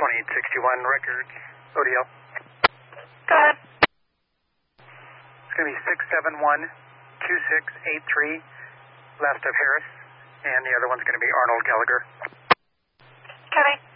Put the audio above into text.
2861 record, ODL. Go ahead. It's going to be 671-2683, left of Harris, and the other one's going to be Arnold Gallagher. Copy.